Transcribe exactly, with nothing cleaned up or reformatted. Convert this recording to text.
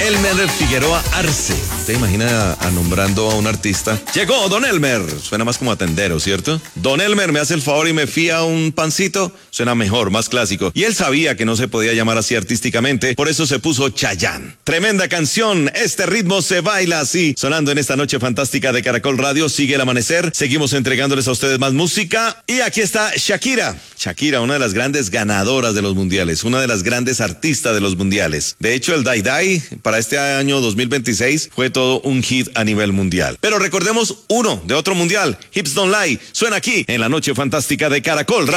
Elmer Figueroa Arce. ¿Usted imagina a nombrando a un artista? Llegó Don Elmer. Suena más como a tendero, ¿cierto? Don Elmer me hace el favor y me fía un pancito. Suena mejor, más clásico. Y él sabía que no se podía llamar así artísticamente, por eso se puso Chayanne. Tremenda canción. Este ritmo se baila así. Sonando en esta noche fantástica de Caracol Radio. Sigue el amanecer. Seguimos entregándoles a ustedes más música. Y aquí está Shakira. Shakira, una de las grandes ganadoras de los mundiales. Una de las grandes artistas de los mundiales. De hecho, el Dai Dai para este año dos mil veintiséis fue todo un hit a nivel mundial. Pero recordemos uno de otro mundial. Hips Don't Lie. Suena aquí en la noche fantástica de Caracol Radio.